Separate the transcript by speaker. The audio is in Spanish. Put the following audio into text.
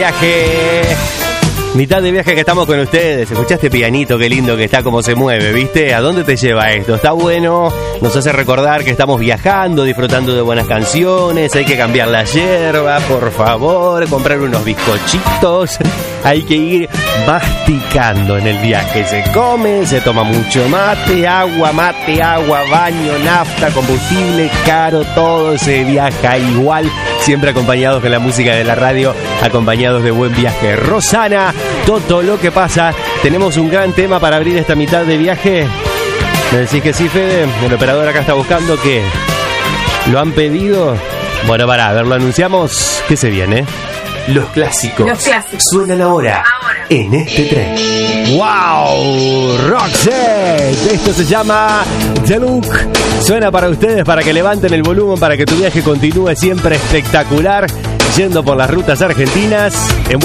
Speaker 1: Viaje. Mitad de viaje que estamos con ustedes. ¿Escuchaste pianito? Qué lindo que está, cómo se mueve, ¿viste? ¿A dónde te lleva esto? Está bueno, nos hace recordar que estamos viajando, disfrutando de buenas canciones. Hay que cambiar la yerba, por favor, comprar unos bizcochitos. Hay que ir masticando en el viaje. Se come, se toma mucho mate, agua, baño, nafta, combustible, caro, todo se viaja igual. Siempre acompañados con la música de la radio, acompañados de buen viaje. Rosana, todo lo que pasa. Tenemos un gran tema para abrir esta mitad de viaje. ¿Me decís que sí, Fede? El operador acá está buscando que... ¿Lo han pedido? Bueno, para, a ver, lo anunciamos. ¿Qué se viene? Los clásicos. Suenan ahora en este tren. ¡Wow! Roxette. Esto se llama The Look. Suena para ustedes, para que levanten el volumen, para que tu viaje continúe siempre espectacular, yendo por las rutas argentinas.